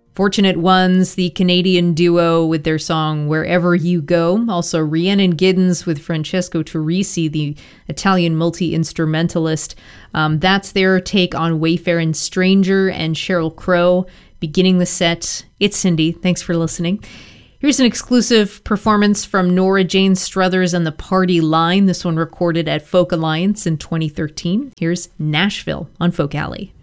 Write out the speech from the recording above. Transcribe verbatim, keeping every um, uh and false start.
Fortunate Ones, the Canadian duo with their song Wherever You Go. Also Rhiannon Giddens with Francesco Turrisi, the Italian multi-instrumentalist. Um, that's their take on Wayfaring Stranger, and Sheryl Crow beginning the set. It's Cindy. Thanks for listening. Here's an exclusive performance from Nora Jane Struthers and the Party Line. This one recorded at Folk Alliance in twenty thirteen. Here's Nashville on Folk Alley.